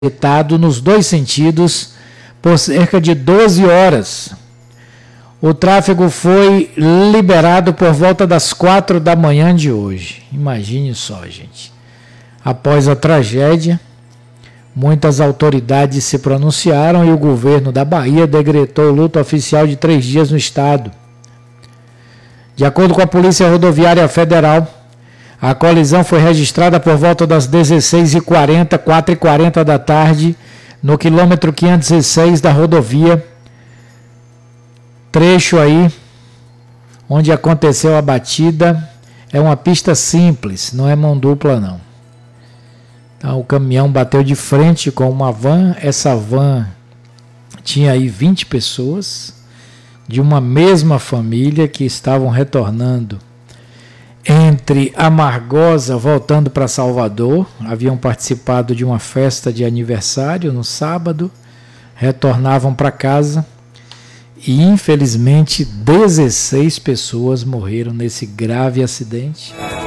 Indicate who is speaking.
Speaker 1: agitado nos dois sentidos por cerca de 12 horas. O tráfego foi liberado por volta das 4 da manhã de hoje. Imagine só, gente. Após a tragédia, muitas autoridades se pronunciaram e o governo da Bahia decretou luto oficial de 3 dias no estado. De acordo com a Polícia Rodoviária Federal, a colisão foi registrada por volta das 16h40, 4h40 da tarde, no quilômetro 516 da rodovia, trecho aí onde aconteceu a batida. É uma pista simples, não é mão dupla não. Então, o caminhão bateu de frente com uma van. Essa van tinha aí 20 pessoas de uma mesma família que estavam retornando entre Amargosa, voltando para Salvador. Haviam participado de uma festa de aniversário no sábado, retornavam para casa e infelizmente 16 pessoas morreram nesse grave acidente.